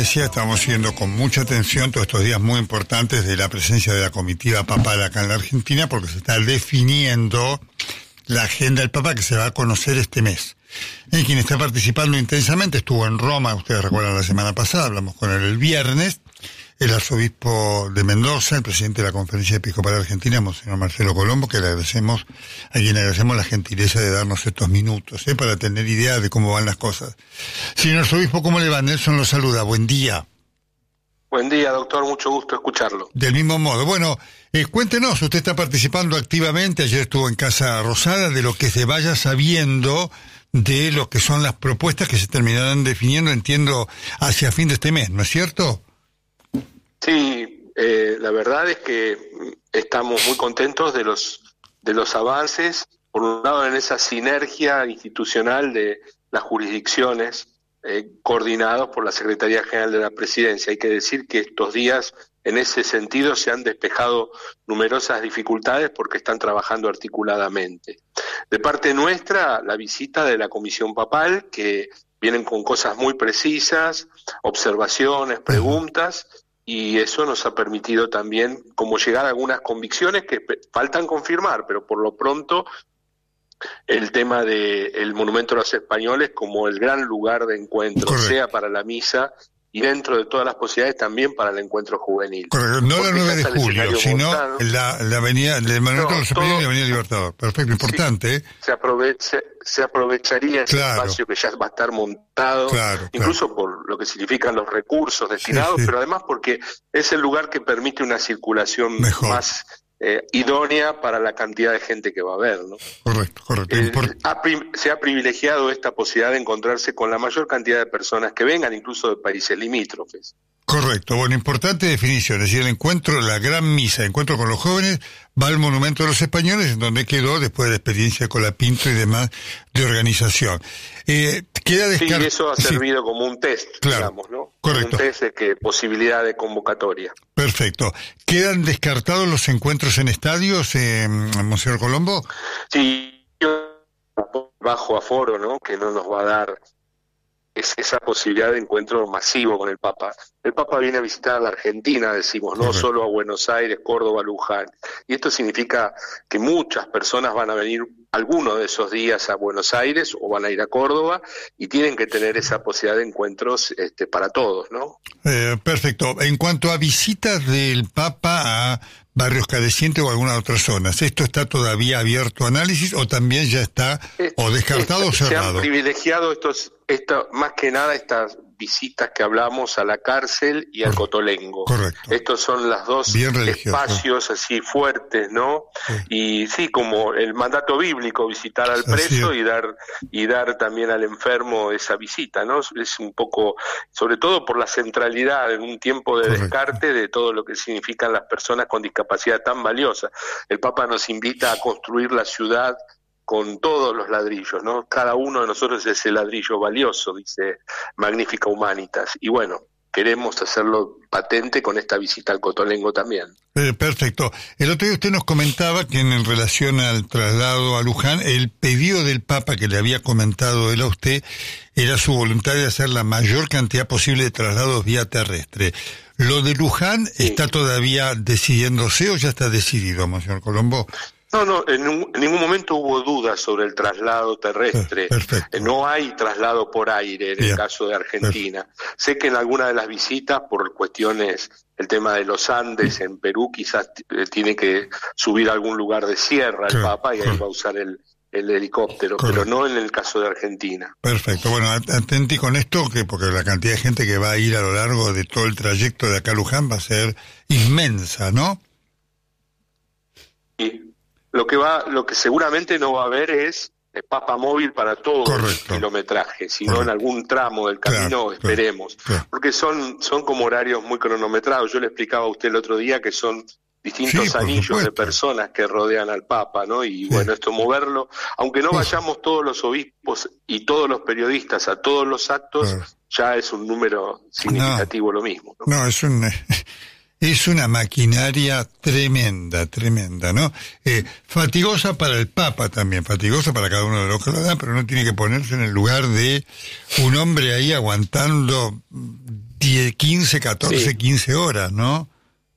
decía, estamos siguiendo con mucha atención todos estos días muy importantes de la presencia de la comitiva papal acá en la Argentina, porque se está definiendo la agenda del Papa que se va a conocer este mes. Quien está participando intensamente estuvo en Roma, ustedes recuerdan la semana pasada, hablamos con él el viernes, el arzobispo de Mendoza, el presidente de la Conferencia Episcopal Argentina, Monseñor Marcelo Colombo, a quien agradecemos la gentileza de darnos estos minutos, para tener idea de cómo van las cosas. Señor arzobispo, ¿cómo le va? Nelson lo saluda, buen día. Buen día, doctor, mucho gusto escucharlo. Del mismo modo. Bueno, cuéntenos, usted está participando activamente, ayer estuvo en Casa Rosada, de lo que se vaya sabiendo de lo que son las propuestas que se terminarán definiendo, entiendo, hacia fin de este mes, ¿no es cierto? Sí, la verdad es que estamos muy contentos de los avances, por un lado en esa sinergia institucional de las jurisdicciones coordinados por la Secretaría General de la Presidencia. Hay que decir que estos días, en ese sentido, se han despejado numerosas dificultades porque están trabajando articuladamente. De parte nuestra, la visita de la Comisión Papal, que vienen con cosas muy precisas, observaciones, preguntas, y eso nos ha permitido también como llegar a algunas convicciones que faltan confirmar, pero por lo pronto el tema del Monumento a los Españoles como el gran lugar de encuentro, correcto, sea para la misa y dentro de todas las posibilidades también para el encuentro juvenil. Correcto, no la 9 de julio, sino la avenida, el Monumento a los Españoles y la avenida Libertador. Perfecto, importante. Sí, se aprovecharía ese espacio que ya va a estar montado, incluso por lo que significan los recursos destinados, pero además porque es el lugar que permite una circulación más idónea para la cantidad de gente que va a haber, ¿no? Correcto. Se ha privilegiado esta posibilidad de encontrarse con la mayor cantidad de personas que vengan, incluso de países limítrofes. Correcto, bueno, importante definición, es decir, el encuentro, la gran misa, encuentro con los jóvenes, va al Monumento a los Españoles, en donde quedó después de la experiencia con la Pinto y demás de organización. Queda sí, eso ha servido como un test, digamos, ¿no? Correcto. Un test de posibilidad de convocatoria. Perfecto. ¿Quedan descartados los encuentros en estadios, Monseñor Colombo? Sí, bajo aforo, ¿no? Que no nos va a dar esa posibilidad de encuentro masivo con el Papa. El Papa viene a visitar a la Argentina, decimos, no solo a Buenos Aires, Córdoba, Luján. Y esto significa que muchas personas van a venir alguno de esos días a Buenos Aires o van a ir a Córdoba y tienen que tener esa posibilidad de encuentros para todos, ¿no? Perfecto. En cuanto a visitas del Papa a barrios cadecientes o algunas otras zonas, ¿esto está todavía abierto a análisis o también ya está o descartado o cerrado? Se han privilegiado más que nada estas visitas que hablamos a la cárcel y al Cotolengo. Correcto. Estos son los dos espacios así fuertes, ¿no? Y sí, como el mandato bíblico, visitar al preso y dar también al enfermo esa visita, ¿no? Es un poco, sobre todo por la centralidad en un tiempo de descarte de todo lo que significan las personas con discapacidad tan valiosa. El Papa nos invita a construir la ciudad con todos los ladrillos, ¿no? Cada uno de nosotros es ese ladrillo valioso, dice Magnificat Humanitas. Y bueno, queremos hacerlo patente con esta visita al Cotolengo también. Perfecto. El otro día usted nos comentaba que en relación al traslado a Luján, el pedido del Papa que le había comentado él a usted era su voluntad de hacer la mayor cantidad posible de traslados vía terrestre. ¿Lo de Luján está todavía decidiéndose o ya está decidido, Monseñor Colombo? No, en ningún momento hubo dudas sobre el traslado terrestre. No hay traslado por aire en el caso de Argentina. Sé que en alguna de las visitas, por cuestiones, el tema de los Andes en Perú, quizás tiene que subir a algún lugar de sierra el Papa y ahí va a usar el helicóptero, pero no en el caso de Argentina. Perfecto, bueno, atenti con esto, porque la cantidad de gente que va a ir a lo largo de todo el trayecto de acá a Luján va a ser inmensa, ¿no? Sí. Lo que seguramente no va a haber es Papa móvil para todo el kilometraje, sino en algún tramo del camino, esperemos. Porque son como horarios muy cronometrados. Yo le explicaba a usted el otro día que son distintos anillos de personas que rodean al Papa, ¿no? Y bueno, esto moverlo, aunque no vayamos todos los obispos y todos los periodistas a todos los actos, ya es un número significativo lo mismo, ¿no? No, es una maquinaria tremenda, ¿no? Fatigosa para el Papa también, fatigosa para cada uno de los que lo dan, pero no tiene que ponerse en el lugar de un hombre ahí aguantando 15, 14, Sí. 15 horas, ¿no?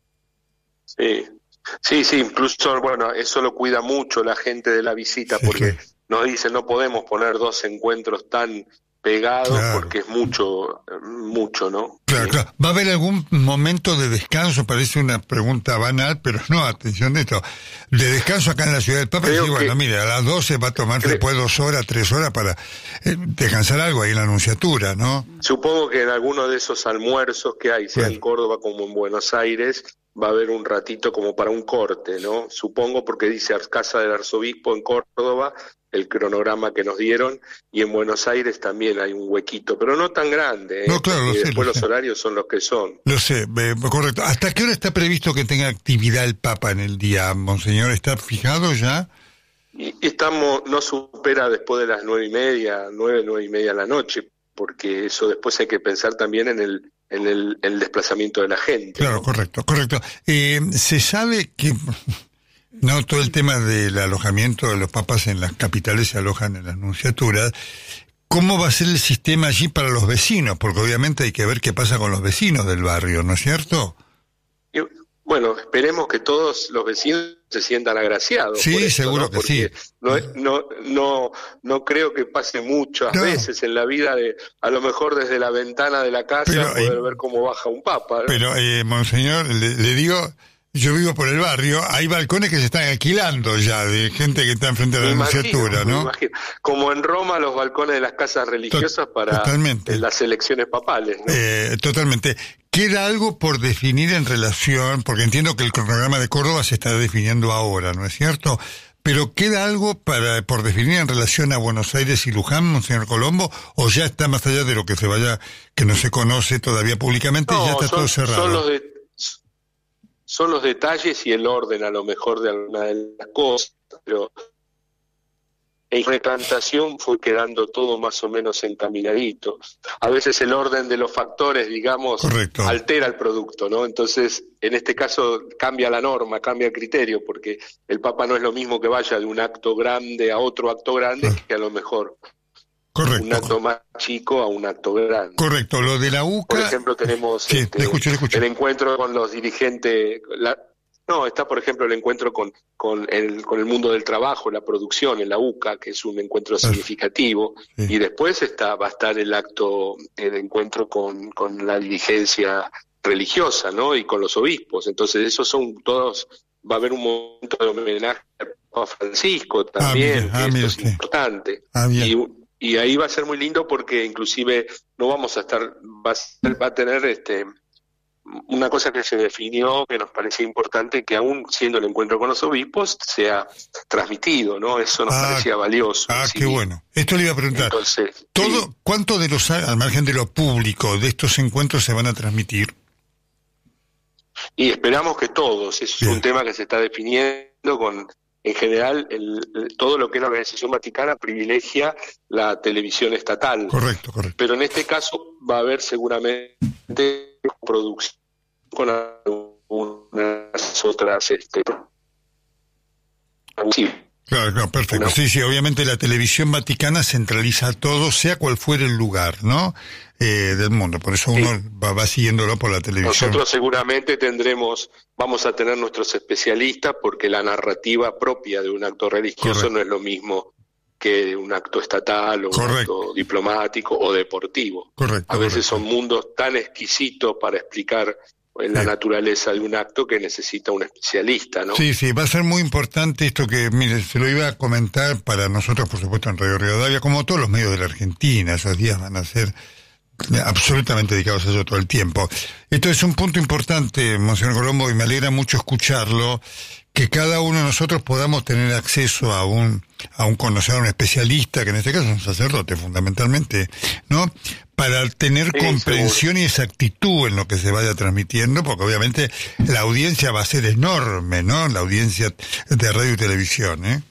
Sí, sí, incluso, bueno, eso lo cuida mucho la gente de la visita, Sí, porque claro. nos dice no podemos poner dos encuentros tan pegados Claro. porque es mucho, ¿no? Claro, Sí. claro. ¿Va a haber algún momento de descanso? Parece una pregunta banal, pero no, atención de esto. De descanso acá en la ciudad del Papa, Creo sí, bueno, que, mire, a las 12 va a tomarse cre- después 2 horas, 3 horas para descansar algo ahí en la Anunciatura, ¿no? supongo que en alguno de esos almuerzos que hay, sea en Claro. Córdoba como en Buenos Aires, va a haber un ratito como para un corte, ¿no? Supongo porque dice Casa del Arzobispo en Córdoba, el cronograma que nos dieron, y en Buenos Aires también hay un huequito, pero no tan grande, No, claro, porque lo sé, después lo los sé. horarios son los que son. Lo sé, correcto. ¿Hasta qué hora está previsto que tenga actividad el Papa en el día, Monseñor? ¿Está fijado ya? Y estamos, no supera después de las 9:30, 9:30 de la noche, porque eso después hay que pensar también en el desplazamiento de la gente, Claro, ¿no? correcto, correcto. Se sabe que no todo el tema del alojamiento de los papas en las capitales se alojan en las nunciaturas. ¿Cómo va a ser el sistema allí para los vecinos? Porque obviamente hay que ver qué pasa con los vecinos del barrio, ¿no es cierto? Y, bueno, esperemos que todos los vecinos se sientan agraciados Sí, por esto, seguro ¿no? que sí. Porque no creo que pase muchas No. veces en la vida de, a lo mejor desde la ventana de la casa, Pero, poder ver cómo baja un papa, ¿no? Pero, Monseñor, le digo, yo vivo por el barrio, hay balcones que se están alquilando ya de gente que está enfrente de la Anunciatura, Me ¿no? imagino. Como en Roma los balcones de las casas religiosas para Totalmente. las elecciones papales, ¿no? Totalmente. ¿Queda algo por definir en relación, porque entiendo que el cronograma de Córdoba se está definiendo ahora, ¿no es cierto? Pero ¿queda algo por definir en relación a Buenos Aires y Luján, Monseñor Colombo? ¿O ya está más allá de lo que se vaya, que no se conoce todavía públicamente, y ya está todo cerrado? Son los detalles y el orden a lo mejor de alguna de las cosas, pero en recantación fue quedando todo más o menos encaminadito. A veces el orden de los factores, digamos, Correcto. altera el producto, ¿no? Entonces, en este caso cambia la norma, cambia el criterio, porque el Papa no es lo mismo que vaya de un acto grande a otro acto grande, que a lo mejor Correcto. un acto más chico a un acto grande. Correcto, lo de la UCA... Por ejemplo, tenemos Sí, le escucho. el encuentro con los dirigentes... está, por ejemplo, el encuentro con el mundo del trabajo, la producción en la UCA, que es un encuentro significativo, Sí. y después va a estar el encuentro con la dirigencia religiosa, ¿no? Y con los obispos. Entonces, esos son todos... Va a haber un momento de homenaje a Papa Francisco también, que esto es importante. Y ahí va a ser muy lindo porque inclusive no vamos a estar, va a tener una cosa que se definió que nos parecía importante, que aún siendo el encuentro con los obispos sea transmitido, ¿no? Eso nos parecía valioso. Qué bueno. Esto le iba a preguntar. Entonces, ¿Cuánto de los, al margen de lo público, de estos encuentros se van a transmitir? Y esperamos que todos. Eso es un tema que se está definiendo con... En general, todo lo que es la Organización Vaticana privilegia la televisión estatal. Correcto. Pero en este caso va a haber seguramente producción con algunas otras... sí. Claro, perfecto. Sí, obviamente la televisión vaticana centraliza todo, sea cual fuera el lugar, ¿no? Del mundo. Por eso uno va siguiéndolo por la televisión. Nosotros seguramente vamos a tener nuestros especialistas, porque la narrativa propia de un acto religioso no es lo mismo que un acto estatal o un acto diplomático o deportivo. A veces son mundos tan exquisitos para explicar la naturaleza de un acto que necesita un especialista, ¿no? Sí, va a ser muy importante esto que, mire, se lo iba a comentar para nosotros, por supuesto, en Radio Rivadavia, como todos los medios de la Argentina. Esos días van a ser absolutamente dedicados a eso todo el tiempo. Esto es un punto importante, Monseñor Colombo, y me alegra mucho escucharlo, que cada uno de nosotros podamos tener acceso a un conocedor, a un especialista, que en este caso es un sacerdote fundamentalmente, ¿no? Para tener comprensión y exactitud en lo que se vaya transmitiendo, porque obviamente la audiencia va a ser enorme, ¿no? La audiencia de radio y televisión, ¿eh?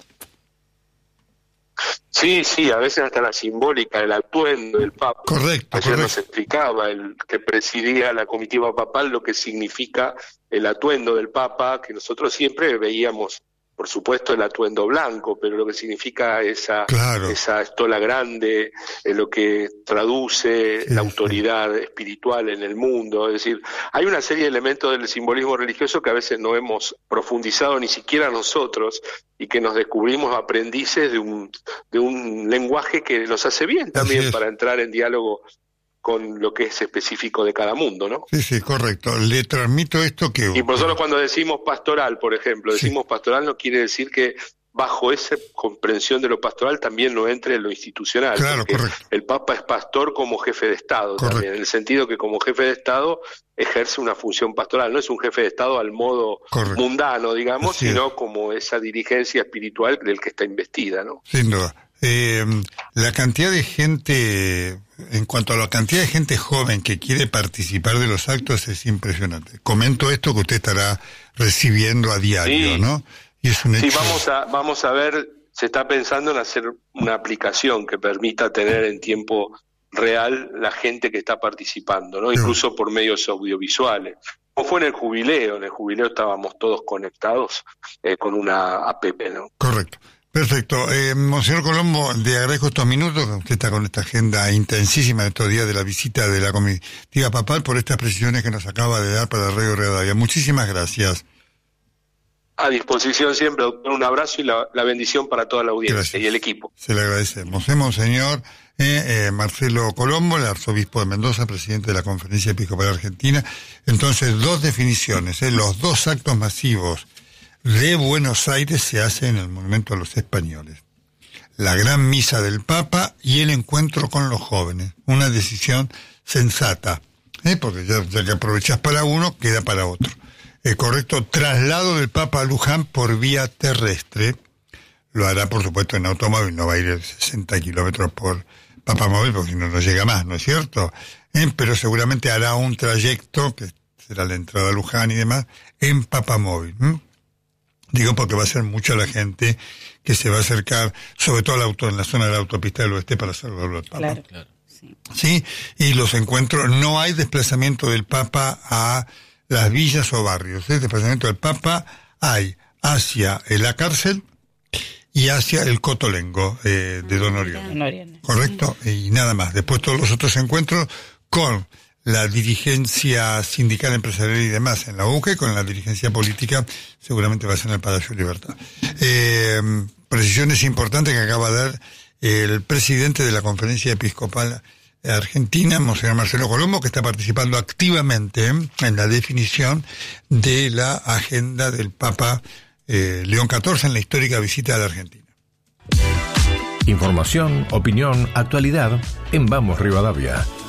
Sí, a veces hasta la simbólica, el atuendo del Papa. Ayer nos explicaba el que presidía la comitiva papal lo que significa el atuendo del Papa, que nosotros siempre veíamos por supuesto el atuendo blanco, pero lo que significa esa estola grande, lo que traduce la autoridad espiritual en el mundo. Es decir, hay una serie de elementos del simbolismo religioso que a veces no hemos profundizado ni siquiera nosotros, y que nos descubrimos aprendices de un lenguaje que nos hace bien también para entrar en diálogo con lo que es específico de cada mundo, ¿no? Sí, correcto. Le transmito esto que... Y por eso cuando decimos pastoral, por ejemplo, decimos pastoral no quiere decir que bajo esa comprensión de lo pastoral también no entre en lo institucional. Claro, correcto. El Papa es pastor como jefe de Estado también, en el sentido que como jefe de Estado ejerce una función pastoral, no es un jefe de Estado al modo mundano, digamos, sino como esa dirigencia espiritual del que está investida, ¿no? Sin duda. La cantidad de gente, en cuanto a la cantidad de gente joven que quiere participar de los actos es impresionante. Comento esto que usted estará recibiendo a diario, ¿no? Y es un hecho... Sí, vamos a ver, se está pensando en hacer una aplicación que permita tener en tiempo real la gente que está participando, ¿no? Incluso por medios audiovisuales. Como fue en el jubileo estábamos todos conectados con una app, ¿no? Correcto. Perfecto. Monseñor Colombo, le agradezco estos minutos, usted está con esta agenda intensísima de estos días de la visita de la comitiva papal, por estas precisiones que nos acaba de dar para Radio Rivadavia. Muchísimas gracias. A disposición siempre, doctor. Un abrazo y la bendición para toda la audiencia y el equipo. Se le agradecemos. Monseñor Marcelo Colombo, el arzobispo de Mendoza, presidente de la Conferencia Episcopal Argentina. Entonces, dos definiciones. Los dos actos masivos de Buenos Aires se hace en el Monumento a los Españoles. La gran misa del Papa y el encuentro con los jóvenes. Una decisión sensata, porque ya que aprovechás para uno, queda para otro. Correcto, traslado del Papa a Luján por vía terrestre. Lo hará, por supuesto, en automóvil, no va a ir a 60 kilómetros por papamóvil, porque si no, no llega más, ¿no es cierto? Pero seguramente hará un trayecto, que será la entrada a Luján y demás, en papamóvil. Digo porque va a ser mucha la gente que se va a acercar, sobre todo en la zona de la autopista del oeste, para saludarlo al Papa. Claro. Sí, y los encuentros, no hay desplazamiento del Papa a las villas o barrios. Desplazamiento del Papa hay hacia la cárcel y hacia el Cotolengo de Don Orione. ¿Correcto? Y nada más. Después todos los otros encuentros con la dirigencia sindical, empresarial y demás en la UCA, y con la dirigencia política seguramente va a ser en el Palacio de Libertad. Precisiones importantes que acaba de dar el presidente de la Conferencia Episcopal Argentina, Monseñor Marcelo Colombo, que está participando activamente en la definición de la agenda del Papa León XIV en la histórica visita a la Argentina. Información, opinión, actualidad en Vamos Rivadavia.